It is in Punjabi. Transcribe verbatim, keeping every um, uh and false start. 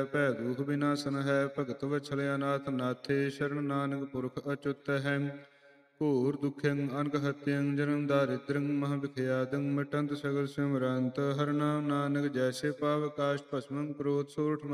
ਭੈ ਦੁਖ ਬਿਨਾਸਨ ਹੈ। ਭਗਤ ਵਛਲ ਅਨਾਥ ਨਾਥੇ, ਸ਼ਰਨ ਨਾਨਕ ਪੁਰਖ ਅਚੁੱਤ ਹੈ। ਘੋਰ ਦੁਖਿੰ ਅਨਕ ਹਤਿਅੰ, ਜਨਮ ਦਾਰਿਦ੍ਰੰ ਮਹ ਵਿਖਿਆਦੰ। ਮਿਟੰਤ ਸਗਲ ਸਿਮਰੰਤ, ਹਰਿ ਨਾਮ ਨਾਨਕ ਜੈਸੇ ਪਾਵ ਆਕਾਸ਼ ਭਸਮੰ, ਕ੍ਰੋਧ ਸੋਠ